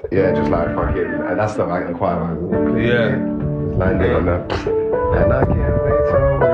Yeah, just like fucking, and that's the like quite like Yeah. landing on that. And I can't wait till